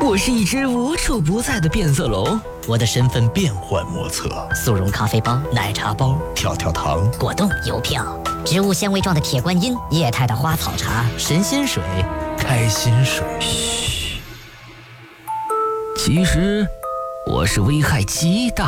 我是一只无处不在的变色龙， 我的身份变幻莫测， 速溶咖啡包、奶茶包、 跳跳糖、 果冻、邮票、植物纤维状的铁观音、液态的花草茶、 神仙水、开心水。 嘘，其实我是危害极大